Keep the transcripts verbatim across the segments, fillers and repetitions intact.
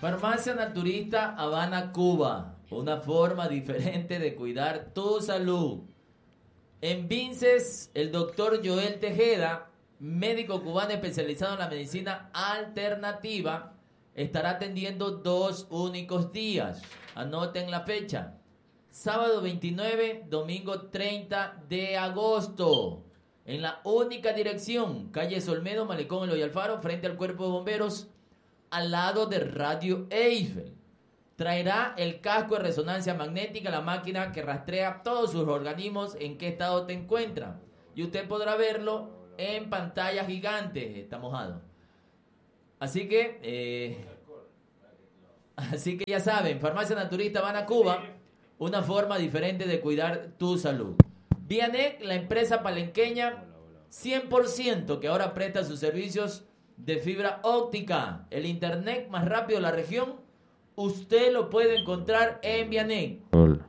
Farmacia Naturista Habana, Cuba. Una forma diferente de cuidar tu salud. En Vinces, el doctor Joel Tejeda, médico cubano especializado en la medicina alternativa, estará atendiendo dos únicos días. Anoten la fecha. Sábado veintinueve, domingo treinta de agosto. En la única dirección, calle Solmedo, Malecón, Eloy Alfaro, frente al Cuerpo de Bomberos, al lado de Radio Eiffel. Traerá el casco de resonancia magnética, la máquina que rastrea todos sus organismos en qué estado te encuentran. Y usted podrá verlo en pantalla gigante. Está mojado. Así que, eh, así que ya saben, Farmacia Naturista Habana, Cuba, una forma diferente de cuidar tu salud. Vianec, la empresa palenqueña, cien por ciento que ahora presta sus servicios de fibra óptica, el internet más rápido de la región, usted lo puede encontrar en Vianec.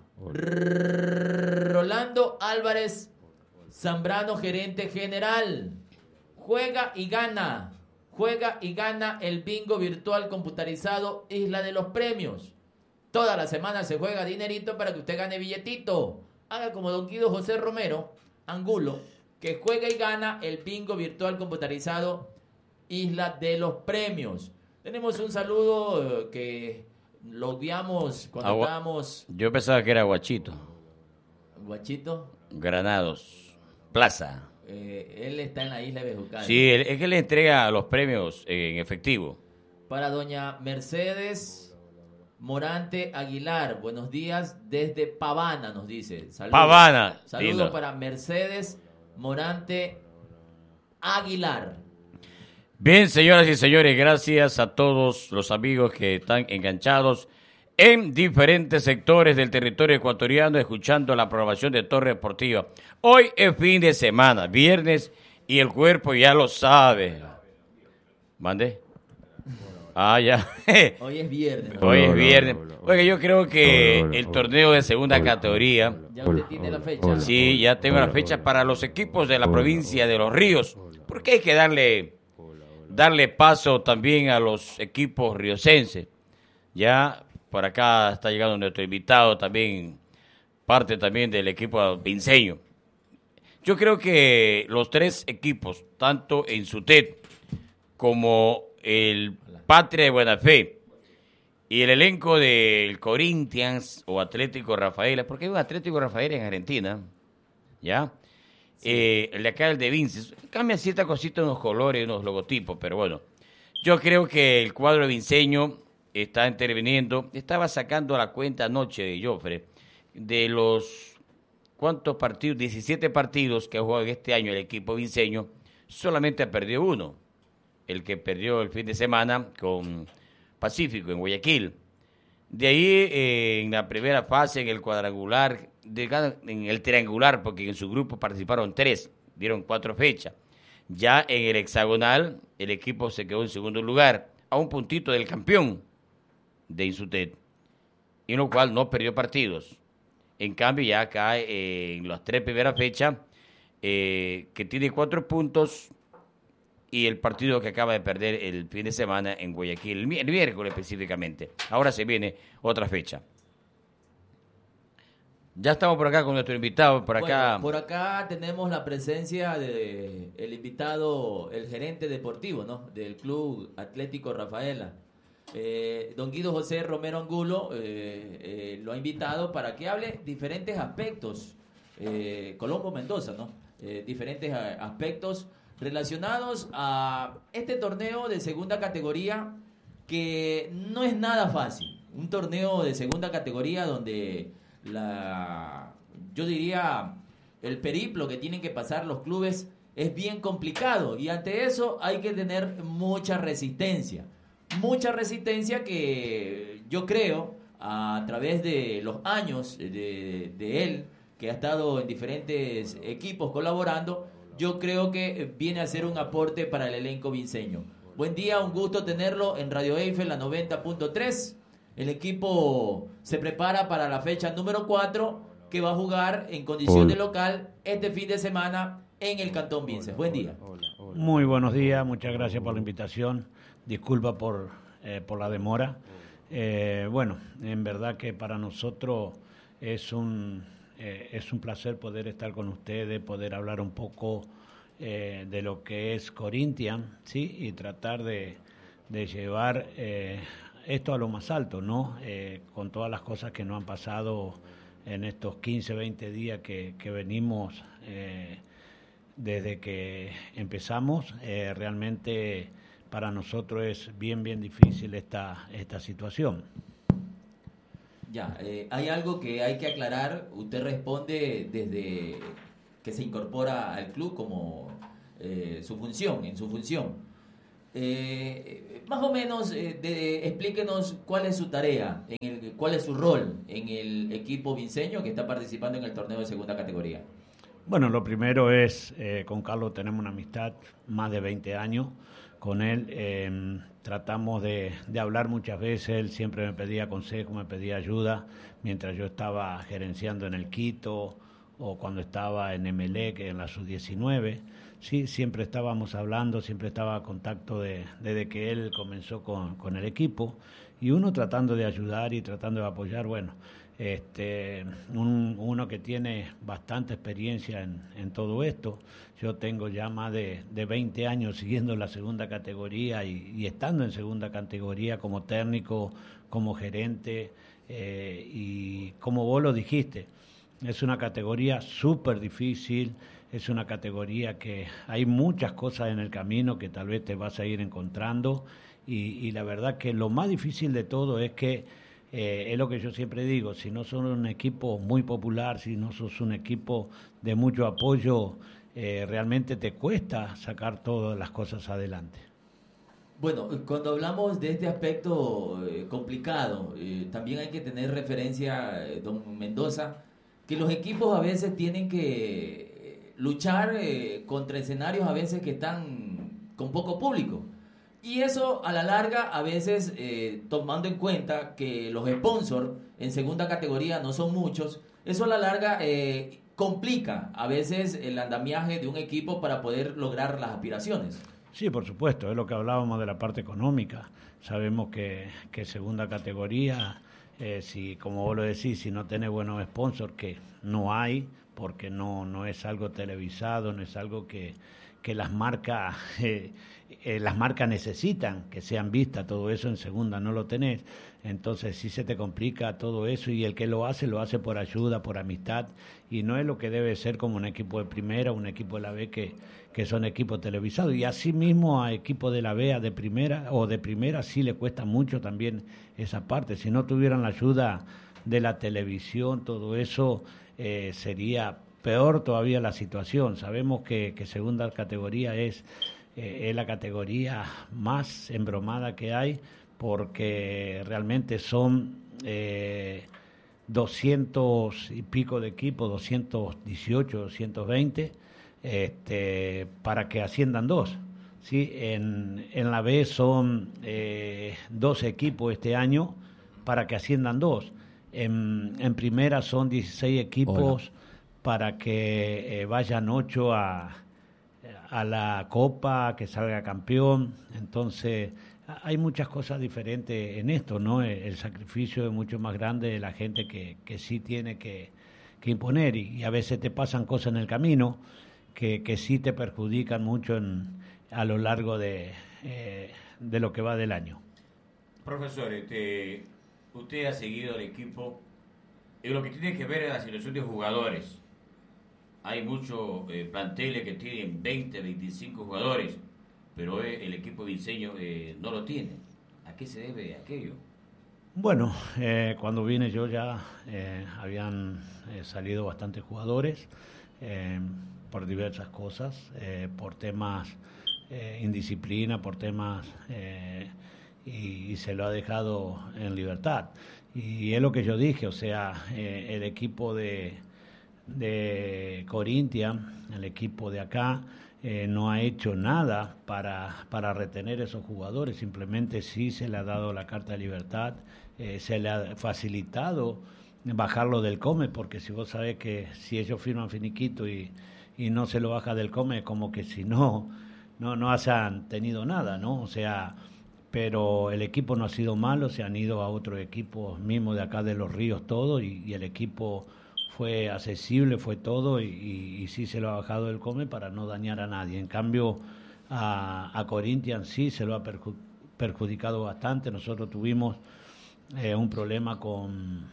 Rolando Álvarez Zambrano, gerente general. Juega y gana, juega y gana el bingo virtual computarizado Isla de los Premios. Toda la semana se juega dinerito para que usted gane billetito. Haga como don Guido José Romero Angulo, que juega y gana el bingo virtual computarizado Isla de los Premios. Tenemos un saludo eh, que lo obviamos cuando Agua. estábamos... Yo pensaba que era Guachito. ¿Guachito? Granados, Plaza. Eh, él está en la isla de Bejucal. Sí, él, es que le entrega los premios en efectivo. Para doña Mercedes Morante Aguilar, buenos días desde Pavana, nos dice. Saludos. Pavana. Saludos lindo. para Mercedes Morante Aguilar. Bien, señoras y señores, gracias a todos los amigos que están enganchados en diferentes sectores del territorio ecuatoriano, escuchando la programación de Torre Deportiva. Hoy es fin de semana, viernes, y el cuerpo ya lo sabe. ¿Mande? Ah, ya. Hoy es viernes. ¿no? Hoy es viernes. Oiga, yo creo que el torneo de segunda categoría... ¿Ya usted tiene la fecha? Sí, ya tengo la fecha para los equipos de la provincia de Los Ríos, porque hay que darle... darle paso también a los equipos riocenses. Ya por acá está llegando nuestro invitado también, parte también del equipo vinceño. Yo creo que los tres equipos, tanto en Sutet como el Patria de Buena Fe y el elenco del Corinthians o Atlético Rafaela, porque hay un Atlético Rafaela en Argentina, ¿ya? Sí. Eh, el de acá, el de Vinces, cambia cierta cosita, unos colores, unos logotipos, pero bueno, yo creo que el cuadro vinceño está interviniendo. Estaba sacando la cuenta anoche de Joffre de los cuántos partidos, diecisiete partidos que ha jugado este año el equipo vinceño, solamente ha perdido uno, el que perdió el fin de semana con Pacífico en Guayaquil. De ahí, eh, en la primera fase, en el cuadrangular, de, en el triangular, porque en su grupo participaron tres, dieron cuatro fechas. Ya en el hexagonal, el equipo se quedó en segundo lugar, a un puntito del campeón de Insutet, y lo cual no perdió partidos. En cambio, ya acá eh, en las tres primeras fechas, eh, que tiene cuatro puntos, y el partido que acaba de perder el fin de semana en Guayaquil, el, el miércoles específicamente. Ahora se viene otra fecha. Ya estamos por acá con nuestro invitado, por acá. Bueno, por acá tenemos la presencia de el invitado, el gerente deportivo, ¿no?, del Club Atlético Rafaela. Eh, don Guido José Romero Angulo eh, eh, lo ha invitado para que hable diferentes aspectos, eh, Colombo Mendoza, ¿no? Eh, diferentes a, aspectos relacionados a este torneo de segunda categoría, que no es nada fácil. Un torneo de segunda categoría donde la, yo diría, el periplo que tienen que pasar los clubes es bien complicado, y ante eso hay que tener mucha resistencia. Mucha resistencia que yo creo, a través de los años de, de él, que ha estado en diferentes equipos colaborando, yo creo que viene a ser un aporte para el elenco vinceño. Buen día, un gusto tenerlo en Radio Eiffel, la noventa punto tres. El equipo se prepara para la fecha número cuatro, que va a jugar en condición de local este fin de semana en el Cantón Vinces. Buen día. Muy buenos días, muchas gracias por la invitación. Disculpa por eh, por la demora. Eh, bueno, en verdad que para nosotros es un, eh, es un placer poder estar con ustedes, poder hablar un poco eh, de lo que es Corinthians, ¿sí? Y tratar de, de llevar eh, esto a lo más alto, ¿no? Eh, con todas las cosas que nos han pasado en estos quince, veinte días que, que venimos eh, desde que empezamos, eh, realmente para nosotros es bien, bien difícil esta, esta situación. Ya, eh, hay algo que hay que aclarar. Usted responde desde que se incorpora al club como eh, su función, en su función. Eh, más o menos, eh, de, explíquenos cuál es su tarea, en el, cuál es su rol en el equipo vinceño que está participando en el torneo de segunda categoría. Bueno, lo primero es, eh, con Carlos tenemos una amistad, más de veinte años con él. Eh, tratamos de, de hablar muchas veces, él siempre me pedía consejo, me pedía ayuda, mientras yo estaba gerenciando en el Quito o cuando estaba en Emelec, en la sub diecinueve. Sí, siempre estábamos hablando, siempre estaba en contacto de, desde que él comenzó con, con el equipo, y uno tratando de ayudar y tratando de apoyar. Bueno, este, un, uno que tiene bastante experiencia en, en todo esto. Yo tengo ya más de, de veinte años siguiendo la segunda categoría y, y estando en segunda categoría como técnico, como gerente, eh, y como vos lo dijiste, es una categoría súper difícil, es una categoría que hay muchas cosas en el camino que tal vez te vas a ir encontrando, y, y la verdad que lo más difícil de todo es que, eh, es lo que yo siempre digo, si no sos un equipo muy popular, si no sos un equipo de mucho apoyo, eh, realmente te cuesta sacar todas las cosas adelante. Bueno, cuando hablamos de este aspecto eh, complicado, eh, también hay que tener referencia, eh, don Mendoza, que los equipos a veces tienen que luchar eh, contra escenarios a veces que están con poco público. Y eso a la larga, a veces, eh, tomando en cuenta que los sponsors en segunda categoría no son muchos, eso a la larga eh, complica a veces el andamiaje de un equipo para poder lograr las aspiraciones. Sí, por supuesto, es lo que hablábamos de la parte económica. Sabemos que, que segunda categoría, eh, si como vos lo decís, si no tenés buenos sponsors, que no hay, porque no, no es algo televisado, no es algo que, que las marcas eh, eh, las marcas necesitan que sean vistas, todo eso en segunda no lo tenés, entonces sí se te complica todo eso, y el que lo hace, lo hace por ayuda, por amistad, y no es lo que debe ser como un equipo de primera, un equipo de la B que, que son equipos televisados, y así mismo a equipos de la B, a de primera o de primera sí le cuesta mucho también esa parte. Si no tuvieran la ayuda de la televisión, todo eso, eh, sería peor todavía la situación. Sabemos que, que segunda categoría es, eh, es la categoría más embromada que hay, porque realmente son eh, doscientos y pico de equipos, doscientos dieciocho, doscientos veinte, este, para que asciendan dos. ¿Sí? En, en la B son eh, doce equipos este año para que asciendan dos. En, en primera son dieciséis equipos. Hola. Para que eh, vayan ocho a, a la Copa, que salga campeón. Entonces, hay muchas cosas diferentes en esto, ¿no? El, el sacrificio es mucho más grande de la gente que, que sí tiene que, que imponer, y, y a veces te pasan cosas en el camino que, que sí te perjudican mucho en, a lo largo de, eh, de lo que va del año. Profesor, este, usted ha seguido el equipo, y lo que tiene que ver es la situación de jugadores. Hay muchos eh, planteles que tienen veinte, veinticinco jugadores, pero eh, el equipo vinceño eh, no lo tiene. ¿A qué se debe aquello? Bueno, eh, cuando vine yo ya eh, habían eh, salido bastantes jugadores eh, por diversas cosas, eh, por temas eh, indisciplina, por temas eh, y, y se lo ha dejado en libertad. Y es lo que yo dije, o sea, eh, el equipo de de Corinthians, el equipo de acá, eh, no ha hecho nada para, para retener esos jugadores, simplemente sí se le ha dado la carta de libertad, eh, se le ha facilitado bajarlo del COME, porque si vos sabés que si ellos firman finiquito y, y no se lo baja del COME, como que si no, no, no hayan tenido nada, ¿no? O sea, pero el equipo no ha sido malo, se han ido a otros equipos mismos de acá de Los Ríos todo, y, y el equipo fue accesible, fue todo, y, y, y sí se lo ha bajado del come para no dañar a nadie. En cambio, a, a Corinthians sí se lo ha perju- perjudicado bastante. Nosotros tuvimos eh, un problema con,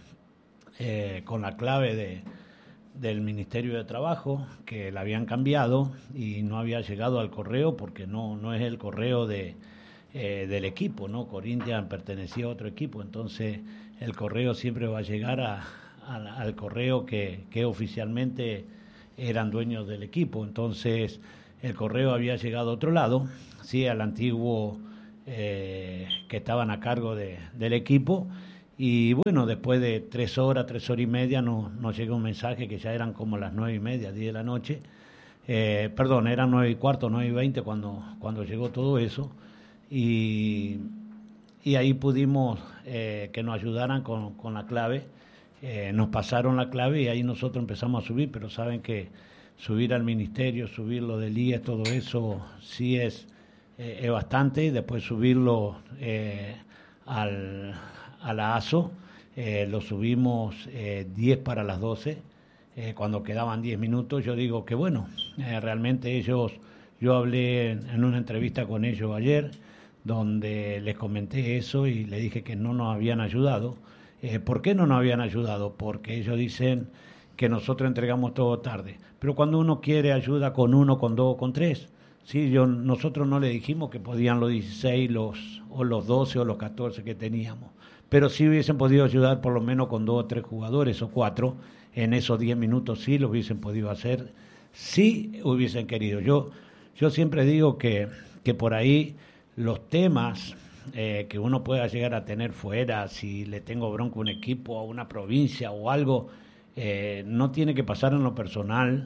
eh, con la clave de, del Ministerio de Trabajo, que la habían cambiado y no había llegado al correo porque no, no es el correo de, eh, del equipo, ¿no? Corinthians pertenecía a otro equipo, entonces el correo siempre va a llegar a, a, al correo que, que oficialmente eran dueños del equipo. Entonces el correo había llegado a otro lado, sí, al antiguo eh, que estaban a cargo de, del equipo. Y bueno, después de tres horas, tres horas y media, nos, nos llegó un mensaje que ya eran como las nueve y media, diez de la noche. Eh, perdón, eran nueve y cuarto, nueve y veinte cuando, cuando llegó todo eso. Y, y ahí pudimos eh, que nos ayudaran con, con la clave. Eh, nos pasaron la clave y ahí nosotros empezamos a subir, pero saben que subir al ministerio, subir lo del I E S, todo eso sí es, eh, es bastante. Y después subirlo eh, al... a la A S O, eh, lo subimos eh, diez para las doce, eh, cuando quedaban diez minutos. Yo digo que bueno, eh, realmente ellos, yo hablé en, en una entrevista con ellos ayer, donde les comenté eso y le dije que no nos habían ayudado. Eh, ¿Por qué no nos habían ayudado? Porque ellos dicen que nosotros entregamos todo tarde, pero cuando uno quiere ayuda con uno, con dos, con tres. Sí, yo, nosotros no le dijimos que podían los dieciséis, los, o los doce o los catorce que teníamos, pero sí hubiesen podido ayudar por lo menos con dos o tres jugadores o cuatro, en esos diez minutos sí lo hubiesen podido hacer, sí hubiesen querido. Yo, yo siempre digo que, que por ahí los temas eh, que uno pueda llegar a tener fuera, si le tengo bronca a un equipo, a una provincia o algo, eh, no tiene que pasar en lo personal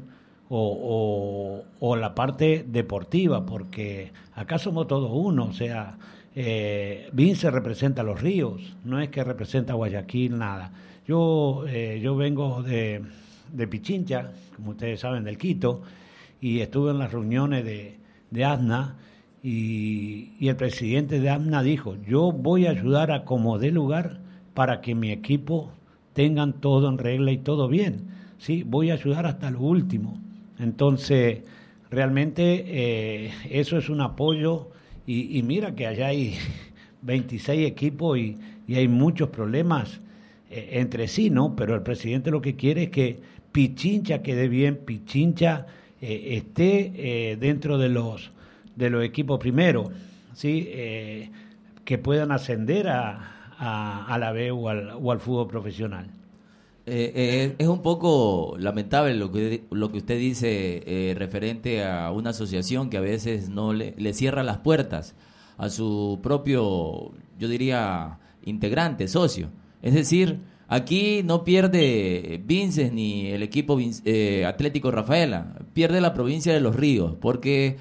o, o, o la parte deportiva, porque acá somos todos uno, o sea... Eh, Vince representa a Los Ríos, no es que representa a Guayaquil, nada. Yo eh, yo vengo de, de Pichincha, como ustedes saben, del Quito, y estuve en las reuniones de, de A S N A, y, y el presidente de A S N A dijo, yo voy a ayudar a como dé lugar para que mi equipo tengan todo en regla y todo bien, ¿sí? Voy a ayudar hasta lo último. Entonces, realmente eh, eso es un apoyo. Y, y mira que allá hay veintiséis equipos y, y hay muchos problemas eh, entre sí, ¿no? Pero el presidente lo que quiere es que Pichincha quede bien, Pichincha eh, esté eh, dentro de los de los equipos primero, ¿sí? Eh, que puedan ascender a, a, a la B o al, o al fútbol profesional. Eh, eh, es un poco lamentable lo que lo que usted dice eh, referente a una asociación que a veces no le, le cierra las puertas a su propio, yo diría, integrante, socio. Es decir, aquí no pierde Vinces ni el equipo eh, Atlético Rafaela, pierde la provincia de Los Ríos, porque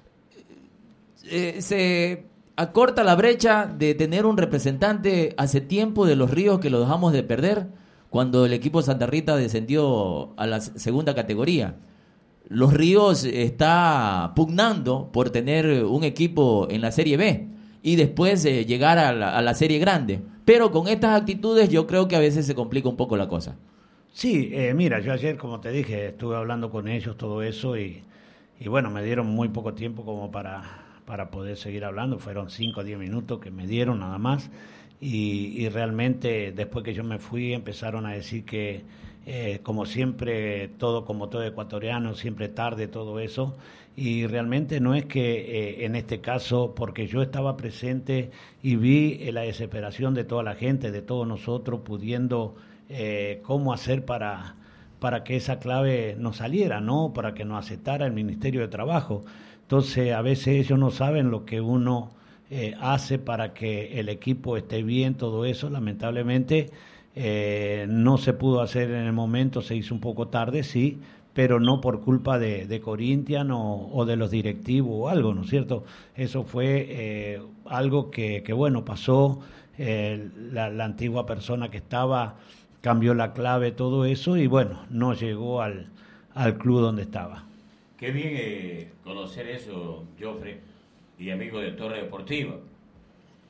eh, se acorta la brecha de tener un representante hace tiempo de Los Ríos que lo dejamos de perder cuando el equipo Santa Rita descendió a la segunda categoría. Los Ríos está pugnando por tener un equipo en la Serie B y después eh, llegar a la, a la Serie Grande. Pero con estas actitudes yo creo que a veces se complica un poco la cosa. Sí, eh, mira, yo ayer, como te dije, estuve hablando con ellos, todo eso, y, y bueno, me dieron muy poco tiempo como para, para poder seguir hablando. Fueron cinco o diez minutos que me dieron nada más. Y, y realmente después que yo me fui empezaron a decir que eh, como siempre, todo como todo ecuatoriano, siempre tarde, todo eso, y realmente no es que eh, en este caso, porque yo estaba presente y vi eh, la desesperación de toda la gente, de todos nosotros, pudiendo eh, cómo hacer para, para que esa clave nos saliera, ¿no? Para que nos aceptara el Ministerio de Trabajo. Entonces a veces ellos no saben lo que uno Eh, hace para que el equipo esté bien, todo eso. Lamentablemente eh, no se pudo hacer en el momento, se hizo un poco tarde, sí, pero no por culpa de, de Corinthians o, o de los directivos o algo, ¿no es cierto? Eso fue eh, algo que, que, bueno, pasó, eh, la, la antigua persona que estaba cambió la clave, todo eso, y bueno, no llegó al, al club donde estaba. Qué bien eh, conocer eso, Jofre, y amigo de Torre Deportiva.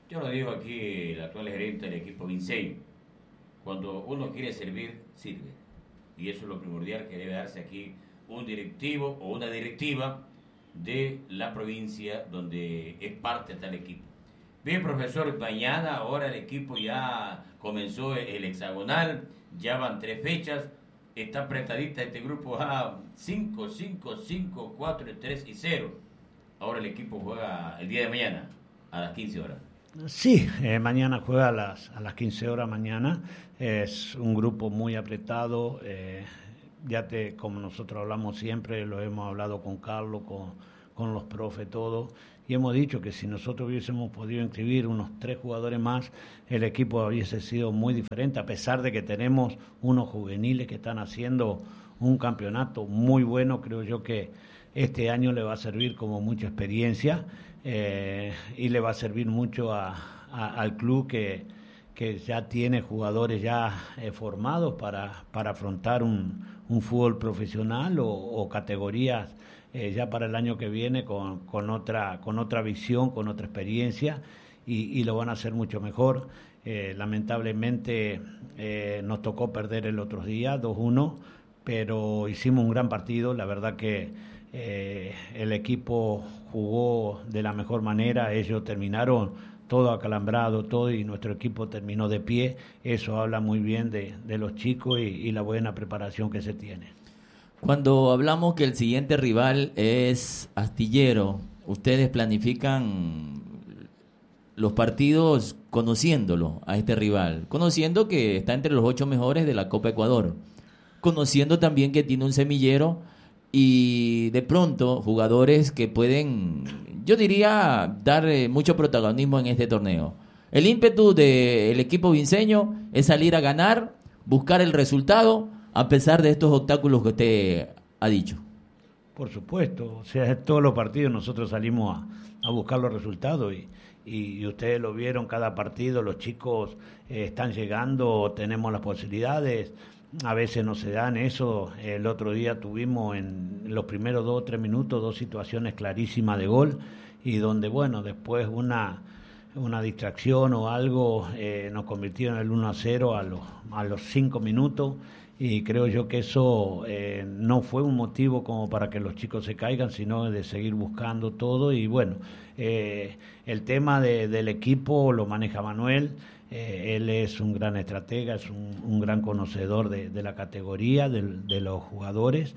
Yo lo digo aquí, el actual gerente del equipo Vinceño. Cuando uno quiere servir, sirve. Y eso es lo primordial que debe darse aquí un directivo o una directiva de la provincia donde es parte de tal equipo. Bien, profesor, mañana ahora el equipo ya comenzó el hexagonal, ya van tres fechas, está apretadita este grupo A, cinco, cinco, cinco, cuatro, tres y cero. Ahora el equipo juega el día de mañana a las quince horas. Sí, eh, mañana juega a las, a las quince horas mañana. Es un grupo muy apretado. Eh, ya te, como nosotros hablamos siempre, lo hemos hablado con Carlos, con, con los profes, todo. Y hemos dicho que si nosotros hubiésemos podido inscribir unos tres jugadores más, el equipo hubiese sido muy diferente, a pesar de que tenemos unos juveniles que están haciendo un campeonato muy bueno. Creo yo que este año le va a servir como mucha experiencia. Eh, y le va a servir mucho a, a, al club que, que ya tiene jugadores ya eh, formados para, para afrontar un, un fútbol profesional o, o categorías eh, ya para el año que viene con, con, otra, con otra visión, con otra experiencia y, y lo van a hacer mucho mejor. Eh, lamentablemente eh, nos tocó perder el otro día dos uno, pero hicimos un gran partido. La verdad que Eh, el equipo jugó de la mejor manera, ellos terminaron todo acalambrado, todo, y nuestro equipo terminó de pie. Eso habla muy bien de, de los chicos y, y la buena preparación que se tiene. Cuando hablamos que el siguiente rival es Astillero, ustedes planifican los partidos conociéndolo a este rival, conociendo que está entre los ocho mejores de la Copa Ecuador, conociendo también que tiene un semillero y de pronto jugadores que pueden, yo diría, dar eh, mucho protagonismo en este torneo. El ímpetu del equipo vinceño es salir a ganar, buscar el resultado, a pesar de estos obstáculos que usted ha dicho. Por supuesto, o sea, todos los partidos nosotros salimos a, a buscar los resultados y, y, y ustedes lo vieron cada partido, los chicos eh, están llegando, tenemos las posibilidades. A veces no se dan eso. El otro día tuvimos en los primeros dos o tres minutos dos situaciones clarísimas de gol y donde, bueno, después una una distracción o algo eh, nos convirtieron en el uno a cero a los, a los cinco minutos y creo yo que eso eh, no fue un motivo como para que los chicos se caigan, sino de seguir buscando todo. Y bueno, eh, el tema de, del equipo lo maneja Manuel. Eh, él es un gran estratega, es un, un gran conocedor de, de la categoría, de, de los jugadores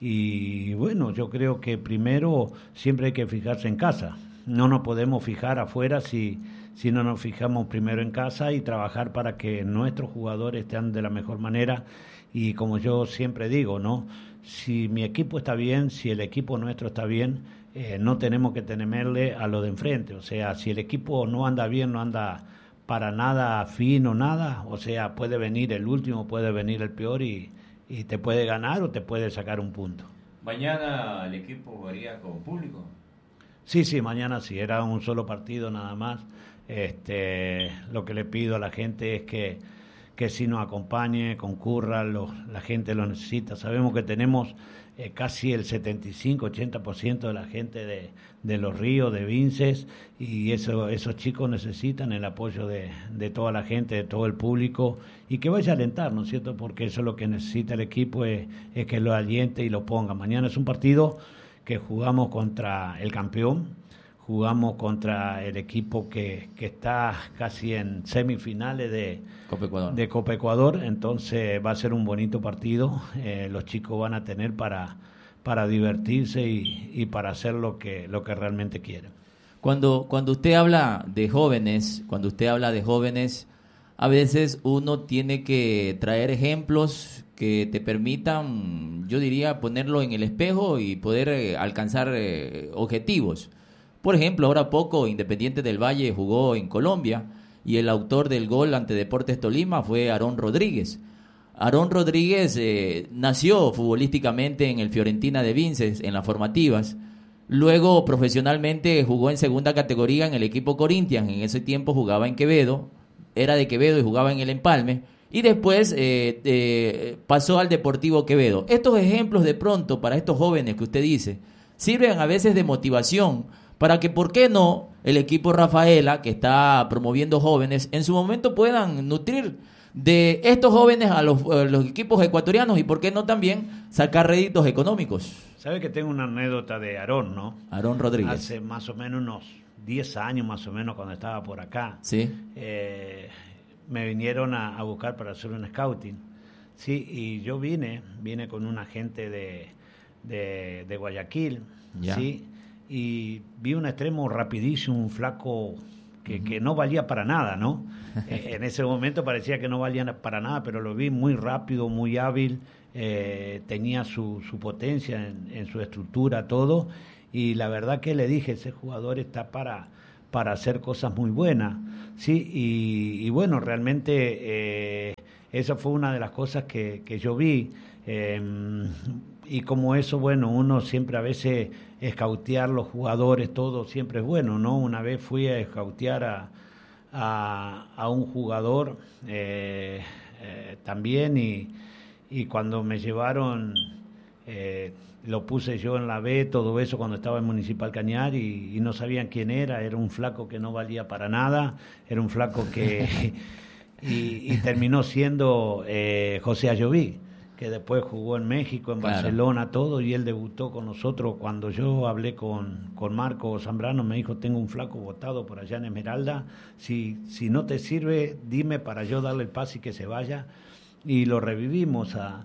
y bueno, yo creo que primero siempre hay que fijarse en casa, no nos podemos fijar afuera si, si no nos fijamos primero en casa y trabajar para que nuestros jugadores estén de la mejor manera. Y como yo siempre digo, ¿no? Si mi equipo está bien, si el equipo nuestro está bien, eh, no tenemos que temerle a lo de enfrente, o sea, si el equipo no anda bien, no anda para nada fino, nada, o sea, puede venir el último, puede venir el peor y, y te puede ganar o te puede sacar un punto. ¿Mañana el equipo jugaría con público? Sí, sí, mañana sí, era un solo partido nada más. Este, lo que le pido a la gente es que, que sí nos acompañe, concurra, lo, la gente lo necesita. Sabemos que tenemos eh, casi el setenta y cinco, ochenta por ciento de la gente de, de Los Ríos, de Vinces, y eso, esos chicos necesitan el apoyo de, de toda la gente, de todo el público, y que vaya a alentar, ¿no es cierto? Porque eso es lo que necesita el equipo, es, es que lo aliente y lo ponga. Mañana es un partido que jugamos contra el campeón, jugamos contra el equipo que, que está casi en semifinales de Copa Ecuador. de Copa Ecuador, entonces va a ser un bonito partido, eh, los chicos van a tener para, para divertirse y, y para hacer lo que, lo que realmente quieren. Cuando, cuando usted habla de jóvenes, cuando usted habla de jóvenes, a veces uno tiene que traer ejemplos que te permitan, yo diría, ponerlo en el espejo y poder eh, alcanzar eh, objetivos. Por ejemplo, ahora poco Independiente del Valle jugó en Colombia y el autor del gol ante Deportes Tolima fue Aarón Rodríguez. Aarón Rodríguez eh, nació futbolísticamente en el Fiorentina de Vinces, en las formativas. Luego profesionalmente jugó en segunda categoría en el equipo Corinthians. En ese tiempo jugaba en Quevedo, era de Quevedo y jugaba en el Empalme. Y después eh, eh, pasó al Deportivo Quevedo. Estos ejemplos de pronto para estos jóvenes que usted dice sirven a veces de motivación para que, ¿por qué no?, el equipo Rafaela, que está promoviendo jóvenes, en su momento puedan nutrir de estos jóvenes a los, a los equipos ecuatorianos y por qué no también sacar réditos económicos. Sabe que tengo una anécdota de Aarón, ¿no? Aarón Rodríguez. Hace más o menos unos diez años más o menos cuando estaba por acá. Sí. Eh, me vinieron a, a buscar para hacer un scouting. Sí, y yo vine, vine con un agente de, de, de Guayaquil, ya. sí, y vi un extremo rapidísimo, un flaco que, uh-huh. que no valía para nada, ¿no? eh, en ese momento parecía que no valía para nada, pero lo vi muy rápido, muy hábil, eh, tenía su, su potencia en, en su estructura, todo, y la verdad que le dije, ese jugador está para, para hacer cosas muy buenas, ¿sí? Y, y bueno, realmente eh, esa fue una de las cosas que, que yo vi, eh, y como eso, bueno, uno siempre a veces escautear los jugadores, todo siempre es bueno, ¿no? Una vez fui a escautear a, a, a un jugador eh, eh, también y, y cuando me llevaron... Eh, lo puse yo en la B, todo eso cuando estaba en Municipal Cañar y, y no sabían quién era, era un flaco que no valía para nada, era un flaco que y, y terminó siendo eh, José Ayoví, que después jugó en México, en claro. Barcelona, todo, y él debutó con nosotros. Cuando yo hablé con, con Marco Zambrano, me dijo, tengo un flaco botado por allá en Esmeralda, si, si no te sirve, dime para yo darle el pase y que se vaya, y lo revivimos a,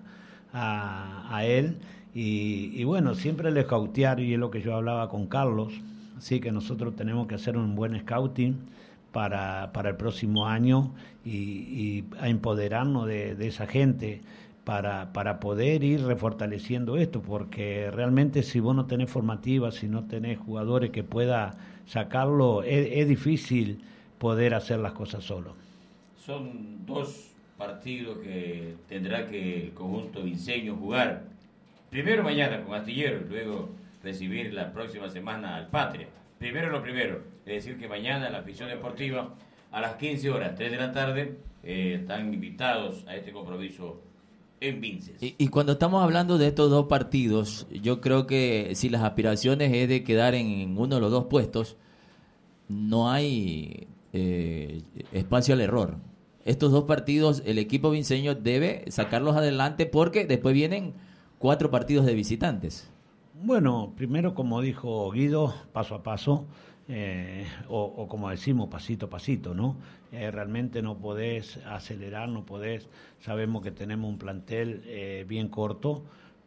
a, a él. Y, y bueno, siempre el scoutear, y es lo que yo hablaba con Carlos, sí, que nosotros tenemos que hacer un buen scouting para, para el próximo año y, y a empoderarnos de, de esa gente para, para poder ir refortaleciendo esto, porque realmente si vos no tenés formativas, si no tenés jugadores que pueda sacarlo, es, es difícil poder hacer las cosas solo. Son dos partidos que tendrá que el conjunto vinceño jugar. Primero mañana con Astillero, luego recibir la próxima semana al Patria. Primero lo primero, es decir que mañana la afición deportiva a las quince horas, tres de la tarde, eh, están invitados a este compromiso en Vinces. Y, y cuando estamos hablando de estos dos partidos, yo creo que si las aspiraciones es de quedar en uno de los dos puestos, no hay eh, espacio al error. Estos dos partidos el equipo vinceño debe sacarlos adelante porque después vienen cuatro partidos de visitantes. Bueno, primero, como dijo Guido, paso a paso, eh, o, o como decimos, pasito a pasito, ¿no? Eh, realmente no podés acelerar, no podés, sabemos que tenemos un plantel eh, bien corto,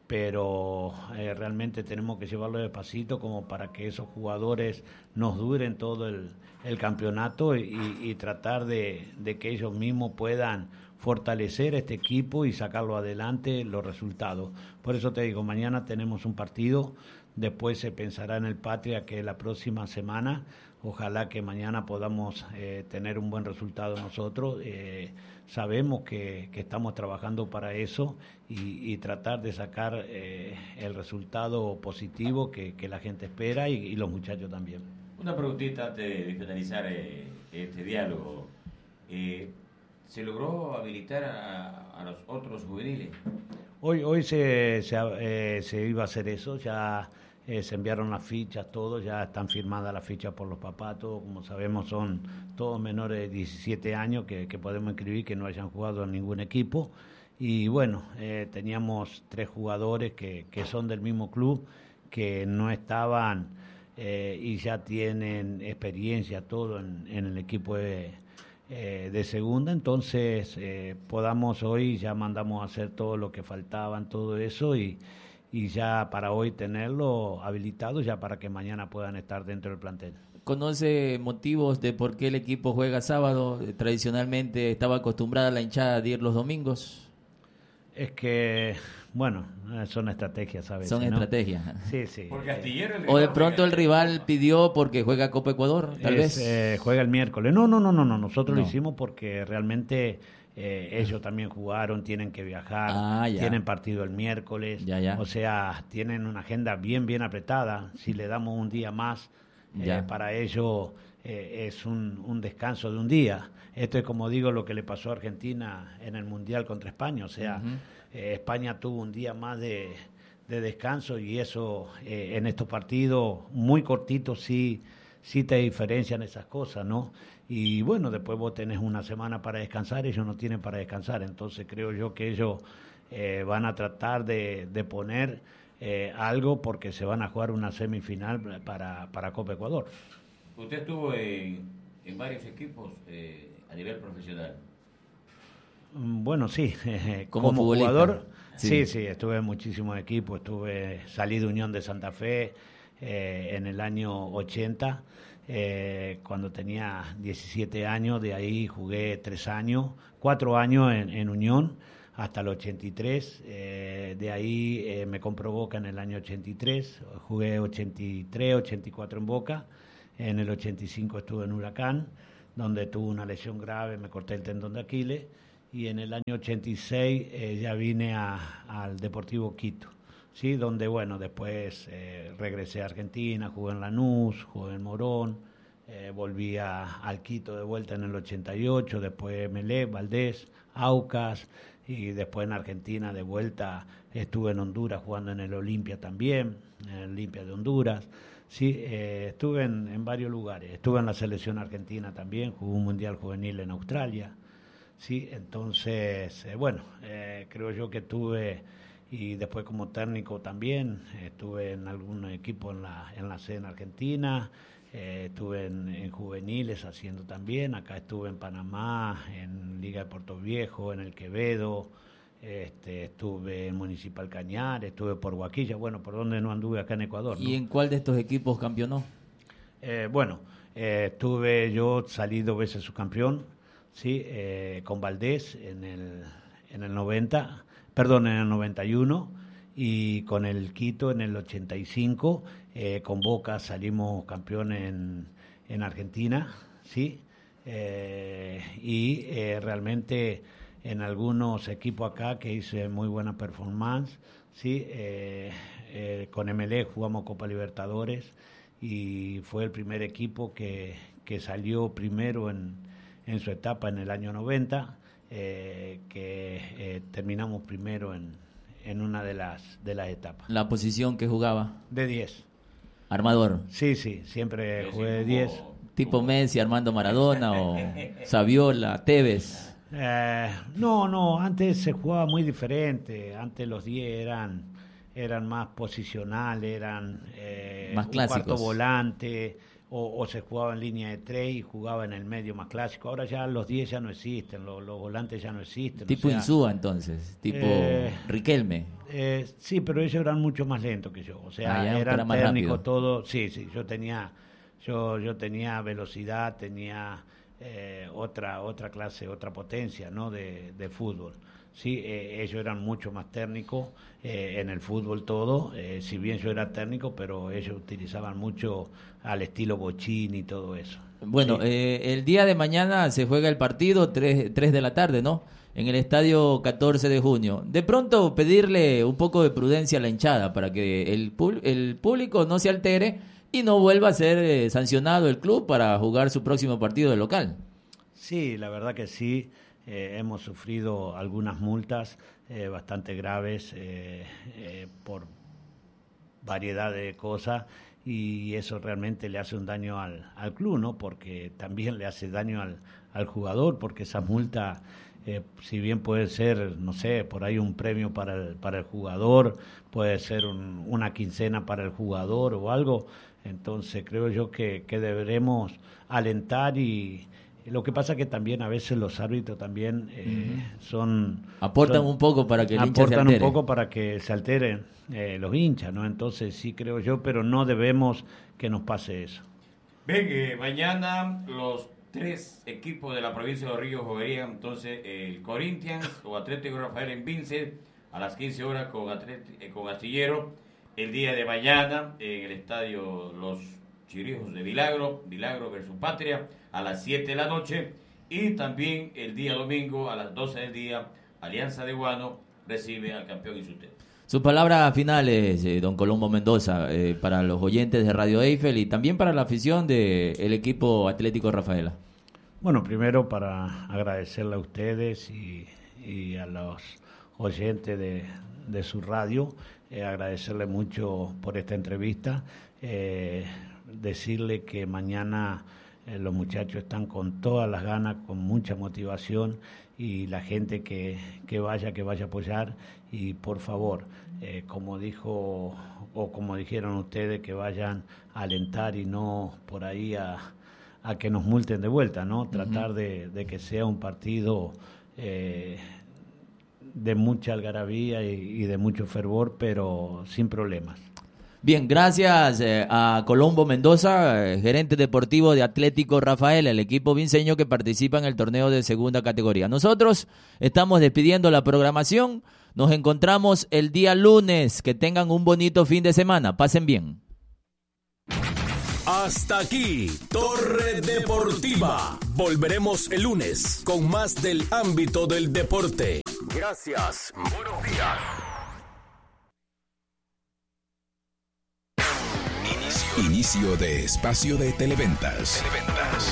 pero eh, realmente tenemos que llevarlo despacito como para que esos jugadores nos duren todo el, el campeonato y, y tratar de, de que ellos mismos puedan fortalecer este equipo y sacarlo adelante los resultados. Por eso te digo, mañana tenemos un partido, después se pensará en el Patria, que es la próxima semana. Ojalá que mañana podamos eh, tener un buen resultado nosotros. Eh, sabemos que, que estamos trabajando para eso y, y tratar de sacar eh, el resultado positivo que, que la gente espera y, y los muchachos también. Una preguntita antes de finalizar eh, este diálogo. Eh, ¿Se logró habilitar a, a los otros juveniles? Hoy hoy se, se, eh, se iba a hacer eso, ya eh, se enviaron las fichas, todo, ya están firmadas las fichas por los papás, todo, como sabemos son todos menores de diecisiete años que, que podemos inscribir, que no hayan jugado en ningún equipo. Y bueno, eh, teníamos tres jugadores que, que son del mismo club, que no estaban eh, y ya tienen experiencia, todo en, en el equipo de... Eh, de segunda, entonces eh, podamos hoy, ya mandamos a hacer todo lo que faltaban, todo eso y, y ya para hoy tenerlo habilitado ya para que mañana puedan estar dentro del plantel. ¿Conoce motivos de por qué el equipo juega sábado? Tradicionalmente estaba acostumbrada la hinchada de ir los domingos. Es que, bueno, son estrategias, ¿sabes? Son ¿no? estrategias. Sí, sí. Porque Astillero O de pronto el rival pidió porque juega Copa Ecuador, tal es, vez. Eh, juega el miércoles. No, no, no, no, no. Nosotros no. lo hicimos porque realmente eh, ellos también jugaron, tienen que viajar, ah, tienen partido el miércoles. Ya, ya. O sea, tienen una agenda bien, bien apretada. Si le damos un día más, eh, para ellos eh, es un, un descanso de un día. Esto es como digo lo que le pasó a Argentina en el Mundial contra España. O sea, uh-huh. eh, España tuvo un día más de, de descanso y eso eh, en estos partidos muy cortitos sí sí te diferencian esas cosas, ¿no? Y bueno, después vos tenés una semana para descansar, ellos no tienen para descansar, entonces creo yo que ellos eh, van a tratar de, de poner eh, algo porque se van a jugar una semifinal para, para Copa Ecuador. Usted estuvo en, en varios equipos eh, a nivel profesional. Bueno, sí, como, como jugador, sí. sí, sí, estuve en muchísimos equipos, estuve, salí de Unión de Santa Fe eh, en el año ochenta, eh, cuando tenía diecisiete años, de ahí jugué tres años, cuatro años en, en Unión, hasta el ochenta y tres, eh, de ahí eh, me compró Boca en el año ochenta y tres, jugué ochenta y tres, ochenta y cuatro en Boca, en el ochenta y cinco estuve en Huracán, donde tuve una lesión grave, me corté el tendón de Aquiles, y en el año ochenta y seis eh, ya vine a, al Deportivo Quito, ¿sí? Donde, bueno, después eh, regresé a Argentina, jugué en Lanús, jugué en Morón, eh, volví a, al Quito de vuelta en el ochenta y ocho, después Melé, Valdés, Aucas, y después en Argentina de vuelta estuve en Honduras jugando en el Olimpia también, en el Olimpia de Honduras. Sí, eh, estuve en, en varios lugares, estuve en la selección argentina también, jugué un mundial juvenil en Australia. Sí, entonces, eh, bueno, eh, creo yo que tuve, y después como técnico también, estuve en algún equipo en la, en la C en Argentina, eh, estuve en, en juveniles haciendo también, acá estuve en Panamá, en Liga de Puerto Viejo, en el Quevedo, este, estuve en Municipal Cañar, estuve por Huaquilla, bueno, por donde no anduve acá en Ecuador, ¿no? ¿Y en cuál de estos equipos campeonó? Eh, bueno, eh, estuve, yo salí dos veces subcampeón, sí, eh, con Valdés en el, en el noventa, perdón, en el noventa y uno, y con el Quito en el ochenta y cinco, eh, con Boca salimos campeones en, en Argentina, sí, eh, y eh, realmente en algunos equipos acá que hice muy buena performance, sí, eh, eh, con M L E jugamos Copa Libertadores y fue el primer equipo que, que salió primero en en su etapa en el año noventa, eh, que eh, terminamos primero en, en una de las de las etapas. ¿La posición que jugaba? De diez. ¿Armador? Sí, sí, siempre jugué de diez. ¿Tipo Messi, Armando Maradona o Saviola, Tevez? Eh, no, no, antes se jugaba muy diferente, antes los diez eran, eran más posicionales, eran eh, más un clásicos. Cuarto volante, O, o se jugaba en línea de tres y jugaba en el medio más clásico. Ahora ya los diez ya no existen, los, los volantes ya no existen. Tipo o sea, Insúa entonces, tipo eh, Riquelme. Eh, sí, pero ellos eran mucho más lentos que yo. O sea, ah, ya, eran más técnicos rápido. todo. Sí, sí, yo tenía, yo, yo tenía velocidad, tenía eh, otra, otra clase, otra potencia, ¿no? De, de fútbol. Sí, eh, ellos eran mucho más técnicos eh, en el fútbol todo, eh, si bien yo era técnico, pero ellos utilizaban mucho al estilo Bochini y todo eso. Bueno, sí. eh, el día de mañana se juega el partido, tres de la tarde, ¿no? En el estadio catorce de junio. De pronto pedirle un poco de prudencia a la hinchada para que el, el público no se altere y no vuelva a ser eh, sancionado el club para jugar su próximo partido de local. Sí, la verdad que sí. Eh, hemos sufrido algunas multas eh, bastante graves eh, eh, por variedad de cosas y eso realmente le hace un daño al, al club, ¿no? Porque también le hace daño al, al jugador, porque esa multa, eh, si bien puede ser, no sé, por ahí un premio para el, para el jugador, puede ser un, una quincena para el jugador o algo, entonces creo yo que, que deberemos alentar y... Lo que pasa que también a veces los árbitros también eh, uh-huh. son... Aportan son, un poco para que el hincha se aportan altere. un poco para que se alteren eh, los hinchas, ¿no? Entonces sí creo yo, pero no debemos que nos pase eso. Ven, eh, mañana los tres equipos de la provincia de Los Ríos jugarían entonces el Corinthians o Atlético Rafael en Vince a las quince horas con, Atlético, eh, con Astillero. El día de mañana en el estadio Los Chirijos de Milagro, Milagro versus Patria, a las siete de la noche. Y también el día domingo a las doce del día, Alianza de Guano recibe al campeón Insulté. Sus palabras finales, eh, don Colombo Mendoza, eh, para los oyentes de Radio Eiffel y también para la afición del equipo Atlético Rafaela. Bueno, primero para agradecerle a ustedes y, y a los oyentes de, de su radio, eh, agradecerle mucho por esta entrevista. Eh, decirle que mañana eh, los muchachos están con todas las ganas, con mucha motivación, y la gente que, que vaya, que vaya a apoyar, y por favor, eh, como dijo o como dijeron ustedes, que vayan a alentar y no por ahí a, a que nos multen de vuelta, ¿no? Uh-huh. Tratar de, de que sea un partido eh, de mucha algarabía y, y de mucho fervor, pero sin problemas. Bien, gracias eh, a Colombo Mendoza, eh, gerente deportivo de Atlético Rafael, el equipo vinceño que participa en el torneo de segunda categoría. Nosotros estamos despidiendo la programación. Nos encontramos el día lunes. Que tengan un bonito fin de semana. Pasen bien. Hasta aquí, Torre Deportiva. Volveremos el lunes con más del ámbito del deporte. Gracias. Buenos días. Inicio, Inicio de espacio de Televentas. Televentas.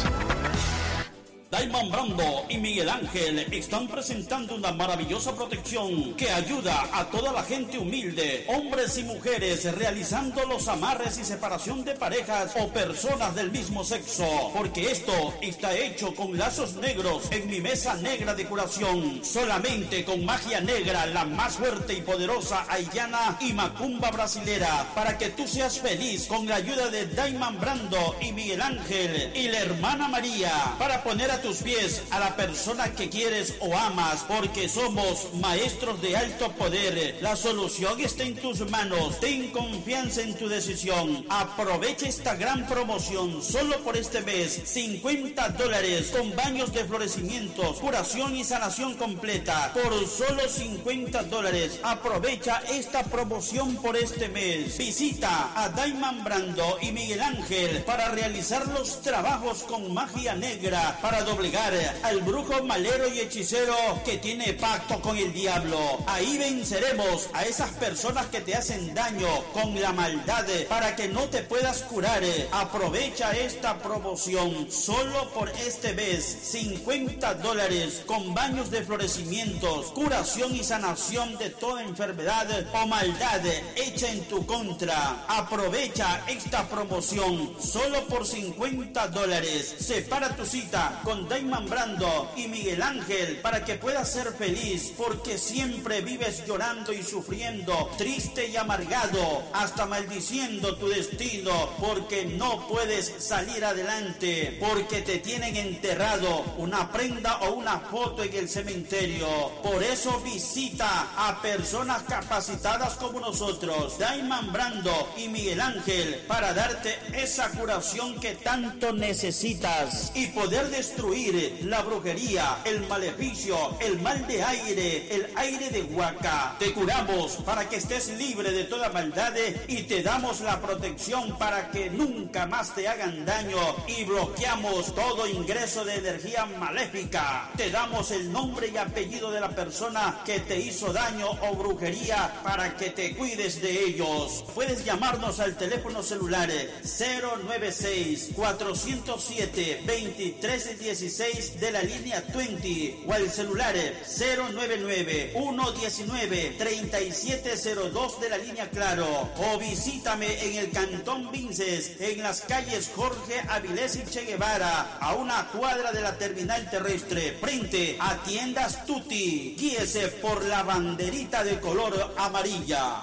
Daiman Brando y Miguel Ángel están presentando una maravillosa protección que ayuda a toda la gente humilde, hombres y mujeres, realizando los amarres y separación de parejas o personas del mismo sexo, porque esto está hecho con lazos negros en mi mesa negra de curación, solamente con magia negra, la más fuerte y poderosa haitiana y macumba brasilera, para que tú seas feliz con la ayuda de Daiman Brando y Miguel Ángel y la hermana María, para poner a tus pies a la persona que quieres o amas, porque somos maestros de alto poder. La solución está en tus manos. Ten confianza en tu decisión. Aprovecha esta gran promoción solo por este mes. cincuenta dólares con baños de florecimiento, curación y sanación completa por solo cincuenta dólares. Aprovecha esta promoción por este mes. Visita a Daiman Brando y Miguel Ángel para realizar los trabajos con magia negra, para doblegar al brujo malero y hechicero que tiene pacto con el diablo. Ahí venceremos a esas personas que te hacen daño con la maldad, para que no te puedas curar. Aprovecha esta promoción solo por este mes. cincuenta dólares con baños de florecimientos, curación y sanación de toda enfermedad o maldad hecha en tu contra. Aprovecha esta promoción solo por cincuenta dólares. Separa tu cita con Daiman Brando y Miguel Ángel para que puedas ser feliz, porque siempre vives llorando y sufriendo, triste y amargado, hasta maldiciendo tu destino, porque no puedes salir adelante, porque te tienen enterrado una prenda o una foto en el cementerio. Por eso visita a personas capacitadas como nosotros, Daiman Brando y Miguel Ángel, para darte esa curación que tanto necesitas y poder destruir la brujería, el maleficio, el mal de aire, el aire de Huaca. Te curamos para que estés libre de toda maldad y te damos la protección para que nunca más te hagan daño, y bloqueamos todo ingreso de energía maléfica. Te damos el nombre y apellido de la persona que te hizo daño o brujería para que te cuides de ellos. Puedes llamarnos al teléfono celular cero nueve seis, cuatro cero siete, dos tres uno seis de la línea veinte, o al celular cero nueve nueve, uno uno nueve, tres siete cero dos de la línea Claro, o visítame en el Cantón Vinces, en las calles Jorge Avilés y Che Guevara, a una cuadra de la terminal terrestre, frente a Tiendas Tutti. Guíese por la banderita de color amarilla.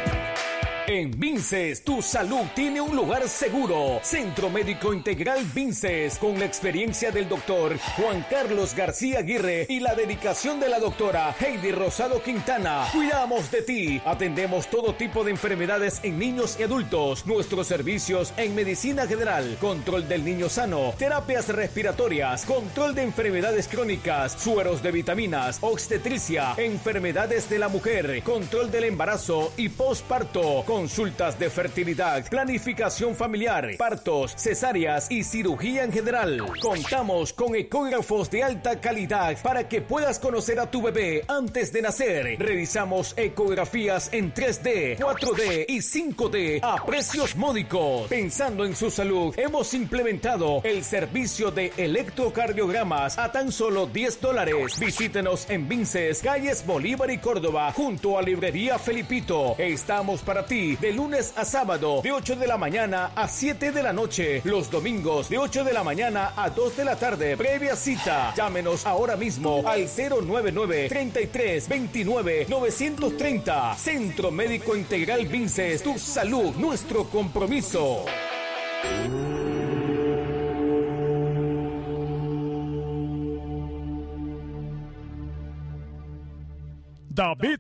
En Vinces, tu salud tiene un lugar seguro. Centro Médico Integral Vinces, con la experiencia del doctor Juan Carlos García Aguirre y la dedicación de la doctora Heidi Rosado Quintana. Cuidamos de ti. Atendemos todo tipo de enfermedades en niños y adultos. Nuestros servicios en medicina general, control del niño sano, terapias respiratorias, control de enfermedades crónicas, sueros de vitaminas, obstetricia, enfermedades de la mujer, control del embarazo y posparto, consultas de fertilidad, planificación familiar, partos, cesáreas y cirugía en general. Contamos con ecógrafos de alta calidad para que puedas conocer a tu bebé antes de nacer. Realizamos ecografías en tres D, cuatro D y cinco D a precios módicos. Pensando en su salud, hemos implementado el servicio de electrocardiogramas a tan solo diez dólares. Visítenos en Vinces, calles Bolívar y Córdoba, junto a Librería Felipito. Estamos para ti. sí, de lunes a sábado, de ocho de la mañana a siete de la noche. Los domingos, de ocho de la mañana a dos de la tarde. Previa cita. Llámenos ahora mismo al cero nueve nueve, treinta y tres, veintinueve, novecientos treinta. Centro Médico Integral Vinces. Tu salud, nuestro compromiso. David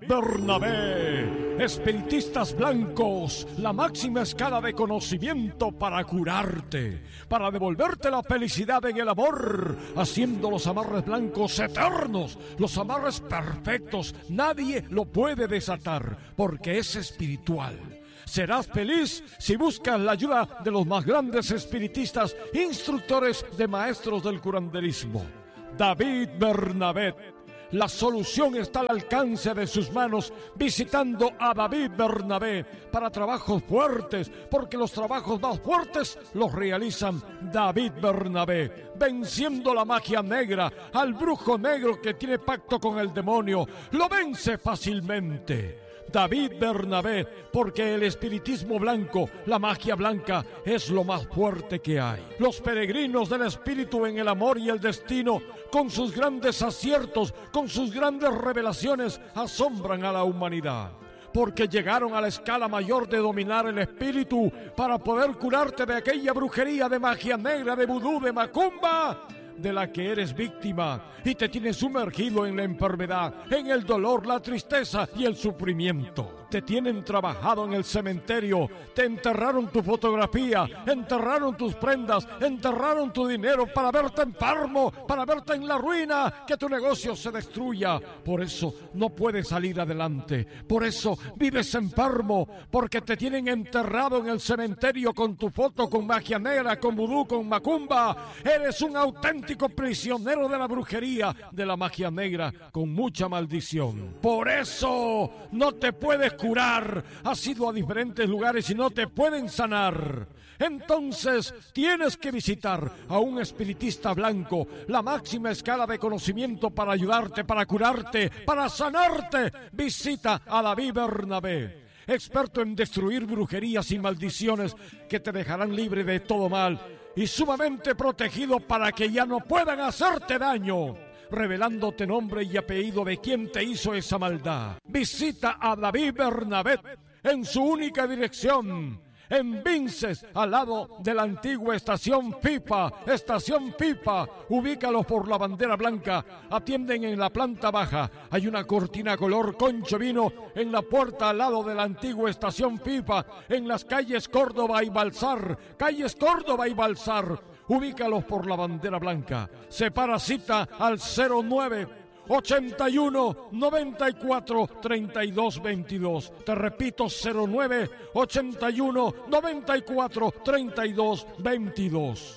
Bernabé, espiritistas blancos, la máxima escala de conocimiento para curarte, para devolverte la felicidad en el amor, haciendo los amarres blancos eternos, los amarres perfectos. Nadie lo puede desatar porque es espiritual. Serás feliz si buscas la ayuda de los más grandes espiritistas, instructores de maestros del curanderismo. David Bernabé. La solución está al alcance de sus manos visitando a David Bernabé para trabajos fuertes, porque los trabajos más fuertes los realizan David Bernabé, venciendo la magia negra, al brujo negro que tiene pacto con el demonio, lo vence fácilmente. David Bernabé, porque el espiritismo blanco, la magia blanca, es lo más fuerte que hay. Los peregrinos del espíritu en el amor y el destino, con sus grandes aciertos, con sus grandes revelaciones, asombran a la humanidad. Porque llegaron a la escala mayor de dominar el espíritu para poder curarte de aquella brujería de magia negra, de vudú, de macumba, de la que eres víctima y te tienes sumergido en la enfermedad, en el dolor, la tristeza y el sufrimiento. Te tienen trabajado en el cementerio, te enterraron tu fotografía, enterraron tus prendas, enterraron tu dinero para verte enfermo, para verte en la ruina, que tu negocio se destruya. Por eso no puedes salir adelante, por eso vives enfermo, porque te tienen enterrado en el cementerio con tu foto, con magia negra, con vudú, con macumba. Eres un auténtico prisionero de la brujería, de la magia negra, con mucha maldición. Por eso no te puedes curar. Has ido a diferentes lugares y no te pueden sanar. Entonces tienes que visitar a un espiritista blanco, la máxima escala de conocimiento para ayudarte, para curarte, para sanarte. Visita a David Bernabé, experto en destruir brujerías y maldiciones que te dejarán libre de todo mal y sumamente protegido para que ya no puedan hacerte daño, revelándote nombre y apellido de quien te hizo esa maldad. Visita a David Bernabé en su única dirección, en Vinces, al lado de la antigua estación Pipa. Estación Pipa, ubícalos por la bandera blanca. Atienden en la planta baja. Hay una cortina color concho vino en la puerta al lado de la antigua estación Pipa, en las calles Córdoba y Balsar. Calles Córdoba y Balsar. Ubícalos por la bandera blanca. Separa cita al cero nueve, ochenta y uno, noventa y cuatro, treinta y dos veintidós. Te repito, cero nueve, ochenta y uno, noventa y cuatro, treinta y dos veintidós.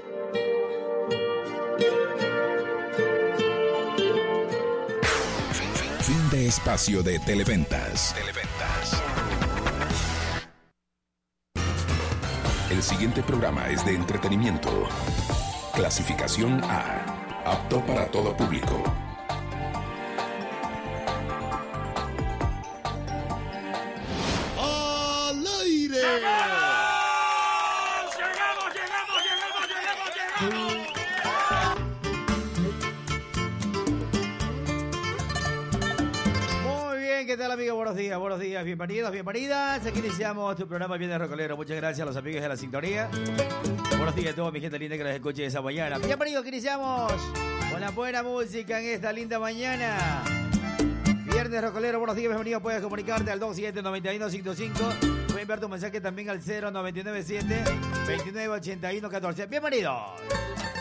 Fin de espacio de Televentas. Televentas. El siguiente programa es de entretenimiento. Clasificación A. Apto para todo público. ¡Al aire! ¡Llegamos! ¡Llegamos, llegamos, llegamos, llegamos, llegamos! Muy bien, ¿qué tal, amigos? Buenos días, buenos días, bienvenidos, bienvenidas. Aquí iniciamos tu programa Viernes Rocolero. Muchas gracias a los amigos de la sintonía. Buenos días a toda mi gente linda que nos escuche esa mañana. Bienvenidos, que iniciamos con la buena música en esta linda mañana. Viernes Rocolero, buenos días, bienvenido. Puedes comunicarte al dos siete nueve uno cinco cinco. Pueden enviar tu mensaje también al cero nueve nueve siete, veintinueve ochenta y uno catorce. Bienvenidos.